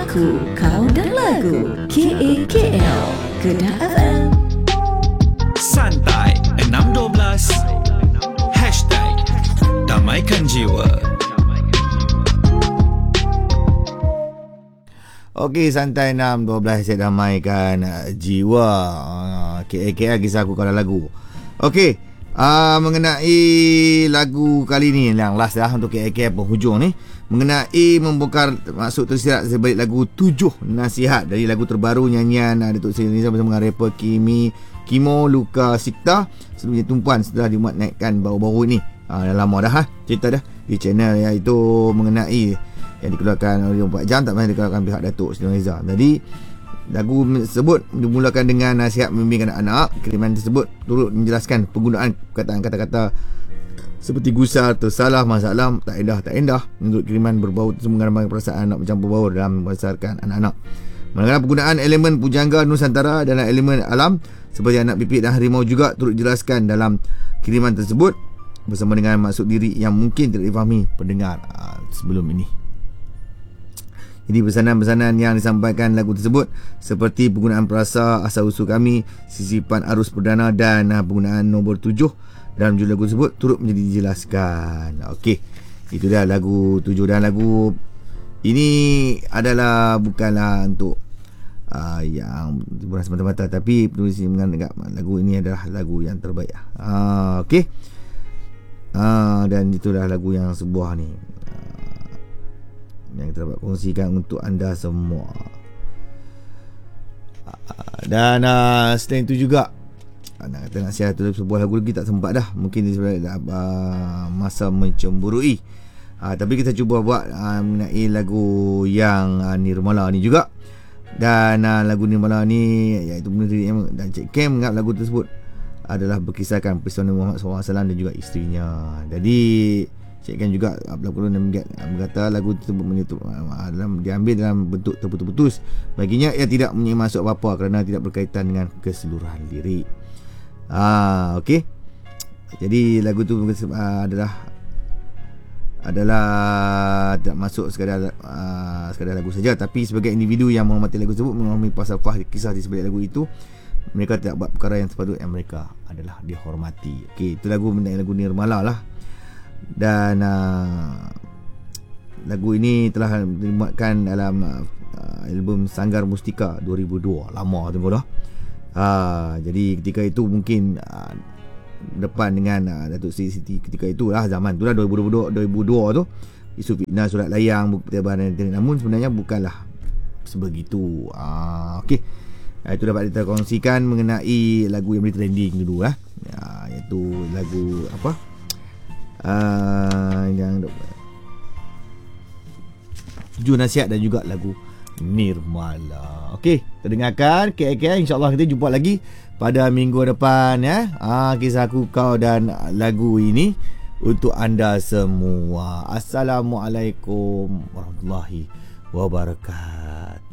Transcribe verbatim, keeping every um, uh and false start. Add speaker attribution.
Speaker 1: Aku, Kau dan Lagu K A K L Kedah F M.
Speaker 2: Santai enam dua belas Hashtag Damaikan Jiwa.
Speaker 3: Okey, Santai enam dua belas saya damaikan uh, jiwa. uh, K A K L kisah aku kalau lagu. Okey, uh, mengenai lagu kali ni yang last dah untuk K A K L penghujung ni, mengenai membongkar maksud tersirat sebalik lagu Tujuh Nasihat dari lagu terbaru nyanyian uh, Datuk Seri Nizam bersama dengan rapper Kimi Kimo Luka Sikta sebelumnya tumpuan setelah dimuat naikkan baru-baru ni. uh, Dah lama dah ha, cerita dah di channel iaitu mengenai yang dikeluarkan oleh dua puluh empat jam tak pernah dikeluarkan pihak Datuk Seri Nizam. Jadi lagu tersebut dimulakan dengan nasihat membimbing anak-anak. Kiriman tersebut turut menjelaskan penggunaan perkataan kata-kata seperti gusar, tersalah, masalah, tak indah, tak indah. Menurut kiriman berbau tersebut menggambarkan perasaan anak bercampur baur dalam membesarkan anak-anak. Mengenai penggunaan elemen pujangga Nusantara dalam elemen alam seperti anak pipit dan harimau juga turut dijelaskan dalam kiriman tersebut bersama dengan maksud diri yang mungkin tidak difahami pendengar uh, sebelum ini. Jadi pesanan-pesanan yang disampaikan lagu tersebut seperti penggunaan perasa, asal-usul kami, sisipan arus perdana dan uh, penggunaan nombor tujuh dalam judul lagu tersebut turut menjadi dijelaskan. Okey, itu dah lagu tujuh. Dan lagu ini adalah bukanlah untuk uh, yang hiburan semata-mata, tapi penulis ini menganggap lagu ini adalah lagu yang terbaik. uh, Okey, uh, dan itulah lagu yang sebuah ni yang kita dapat kongsikan untuk anda semua. Dan uh, selain itu juga nak kata nak share tu sebuah lagu lagi tak sempat dah, mungkin di sebenarnya uh, masa mencemburui. uh, Tapi kita cuba buat uh, mengenai lagu yang uh, Nirmala ni juga. Dan uh, lagu Nirmala ni iaitu pendiri dan Cik Kem menganggap lagu tersebut adalah berkisahkan peristiwa Nabi Muhammad sallallahu alaihi wasallam dan juga isterinya. Jadi Cik Ken juga pelakon dan berkata lagu tersebut menyentuh, dalam, diambil dalam bentuk terputus-putus. Baginya ia tidak mempunyai maksud apa-apa kerana tidak berkaitan dengan keseluruhan lirik. Ah, okey. Jadi lagu tu uh, adalah adalah tidak masuk sekadar uh, sekadar lagu saja, tapi sebagai individu yang menghormati lagu tersebut, memahami falsafah kisah di sebalik lagu itu, mereka tidak buat perkara yang sepatutnya, yang mereka adalah dihormati. Okey, itu lagu mengenai lagu Nirmala lah. Dan uh, lagu ini telah dimuatkan dalam uh, album Sanggar Mustika dua ribu dua. Lama tu dah. uh, Jadi ketika itu mungkin uh, depan dengan uh, Datuk Seri Siti ketika itulah, zaman tu lah dua ribu dua tu, isu fitnah surat layang, bukti bahan internet, namun sebenarnya bukanlah sebegitu. uh, Okey, uh, itu dapat kita kongsikan mengenai lagu yang beri trending dulu lah, uh, iaitu lagu apa, Uh, yang Tujuh Nasihat dan juga lagu Nirmala. Okey, kita dengarkan K A K L. InsyaAllah kita jumpa lagi pada minggu depan ya. Ah, kisah aku, kau dan lagu ini untuk anda semua. Assalamualaikum warahmatullahi wabarakatuh.